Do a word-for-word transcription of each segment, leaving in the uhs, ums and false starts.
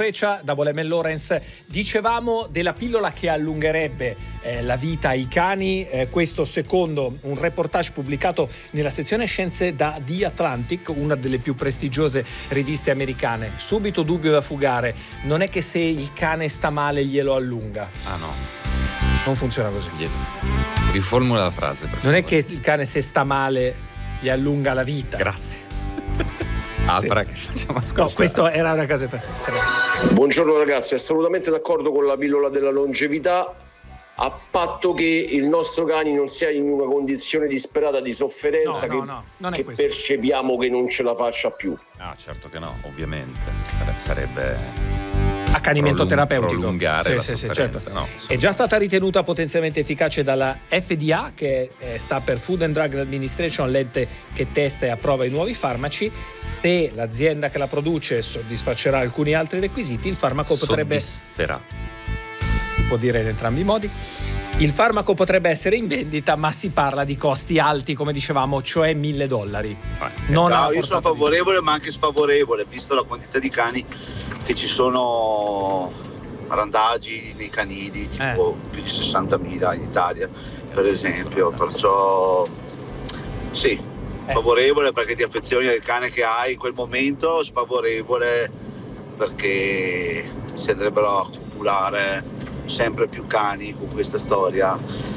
Freccia da Bolemme Lorenz. Dicevamo della pillola che allungherebbe eh, la vita ai cani, eh, questo secondo un reportage pubblicato nella sezione Scienze da The Atlantic, una delle più prestigiose riviste americane. Subito dubbio da fugare, non è che se il cane sta male glielo allunga. Ah no. Non funziona così. Riformula la frase, per Non favore. è che il cane se sta male gli allunga la vita. Grazie. Apra, Sì. che facciamo ascoltare. No, questo era una cosa per... Buongiorno ragazzi, assolutamente d'accordo con la pillola della longevità, a patto che il nostro cane non sia in una condizione disperata di sofferenza No, no, che, no, non è che questo. percepiamo che non ce la faccia più. Ah, certo che no, ovviamente. Sare- sarebbe Accanimento prolung- terapeutico. prolungare Sì, la sì, sì, sofferenza. certo. No, È già stata ritenuta potenzialmente efficace dalla F D A, che eh, sta per Food and Drug Administration, l'ente che testa e approva i nuovi farmaci. Se l'azienda che la produce soddisfacerà alcuni altri requisiti, il farmaco potrebbe... soddisferà. Si può dire in entrambi i modi. Il farmaco potrebbe essere in vendita, ma si parla di costi alti, come dicevamo, cioè mille dollari. Non No, alla io sono portata di favorevole ma anche sfavorevole, visto la quantità di cani che ci sono, randagi nei canili, tipo più di sessantamila in Italia, per esempio. Perciò sì, favorevole perché ti affezioni al cane che hai in quel momento, sfavorevole perché si andrebbero a accumulare sempre più cani con questa storia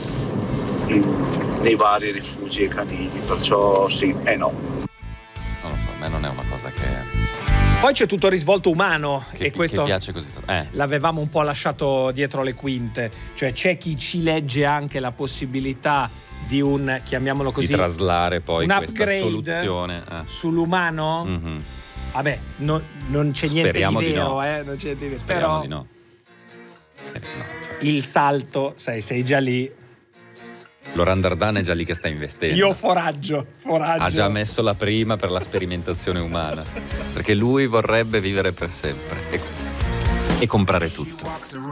in- nei vari rifugi e canili, perciò sì e no. Non lo so, a me non è una cosa che, Poi c'è tutto il risvolto umano che, e questo che piace così. Eh. l'avevamo un po' lasciato dietro le quinte, cioè c'è chi ci legge anche la possibilità di un, chiamiamolo così, Di traslare poi un questa upgrade soluzione eh. sull'umano. Mhm. Vabbè, no- non c'è niente Speriamo di di vero, no. eh, non c'è niente di vero. Speriamo Però di no. Eh, no, cioè, il salto, sai, sei già lì. Laurent Dardenne è già lì che sta investendo. Io foraggio, foraggio. Ha già messo la prima per la sperimentazione umana, perché lui vorrebbe vivere per sempre e, e comprare tutto.